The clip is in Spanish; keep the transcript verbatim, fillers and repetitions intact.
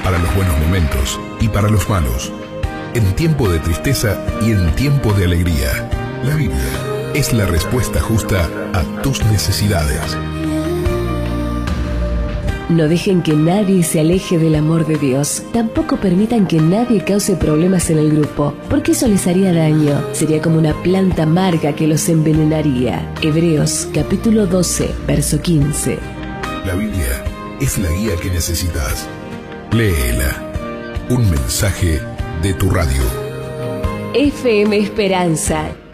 para los buenos momentos y para los malos, en tiempo de tristeza y en tiempo de alegría. La Biblia es la respuesta justa a tus necesidades. No dejen que nadie se aleje del amor de Dios. Tampoco permitan que nadie cause problemas en el grupo, porque eso les haría daño. Sería como una planta amarga que los envenenaría. Hebreos capítulo doce, verso quince. La Biblia es la guía que necesitas. Léela. Un mensaje de tu radio. F M Esperanza.